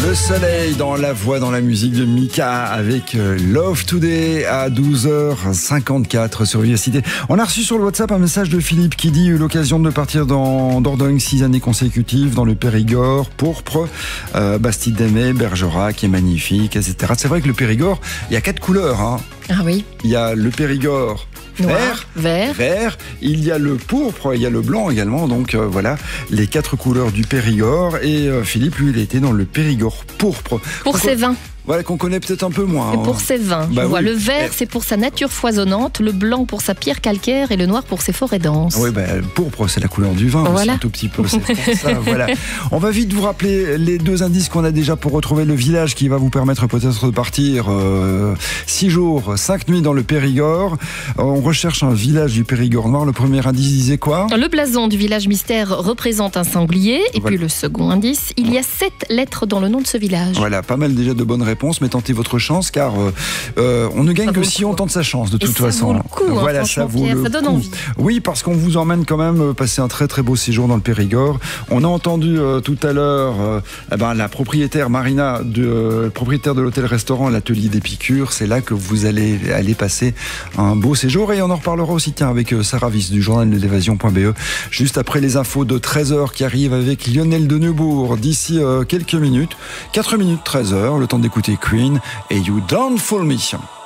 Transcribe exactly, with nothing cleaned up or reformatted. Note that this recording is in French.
Le soleil dans la voix, dans la musique de Mika avec Love Today à douze heures cinquante-quatre sur Vivacité. On a reçu sur le WhatsApp un message de Philippe qui dit « Eu l'occasion de partir dans Dordogne six années consécutives dans le Périgord, pourpre, euh, Bastide d'Aimé, Bergerac qui est magnifique, et cetera » C'est vrai que le Périgord, il y a quatre couleurs. Hein. Ah oui. Il y a le Périgord Noir, vert, vert, vert, il y a le pourpre, il y a le blanc également, donc euh, voilà les quatre couleurs du Périgord. Et euh, Philippe, lui, il était dans le Périgord pourpre. Pour ses vins. Voilà, qu'on connaît peut-être un peu moins. Et pour ses vins. Bah je vois, oui. le vert, c'est pour sa nature foisonnante, le blanc pour sa pierre calcaire et le noir pour ses forêts denses. Oui, bah, le pourpre, c'est la couleur du vin, voilà. un tout petit peu. C'est pour ça, voilà. On va vite vous rappeler les deux indices qu'on a déjà pour retrouver le village qui va vous permettre peut-être de partir euh, six jours, cinq nuits dans le Périgord. Euh, on recherche un village du Périgord noir. Le premier indice disait quoi ? Le blason du village mystère représente un sanglier. Et Voilà. puis le second indice, il y a sept lettres dans le nom de ce village. Voilà, pas mal déjà de bonnes réponses, mais tentez votre chance car euh, euh, on ne gagne Ça que vaut le si coup. on tente sa chance de Et toute ça façon. vaut le coup, hein, voilà, ça franchement, vaut Pierre, le ça donne coup. envie. Oui, parce qu'on vous emmène quand même passer un très très beau séjour dans le Périgord. On a entendu euh, tout à l'heure euh, eh ben, la propriétaire Marina, de, euh, propriétaire de l'hôtel-restaurant l'Atelier d'Épicure. C'est là que vous allez aller passer un beau séjour et on en reparlera aussi tiens avec euh, Sarah Viss du journal de l'évasion point b e juste après les infos de treize heures qui arrivent avec Lionel de Neubourg d'ici euh, quelques minutes. quatre minutes treize heures, le temps d'écouter Queen et You Don't Fool Me.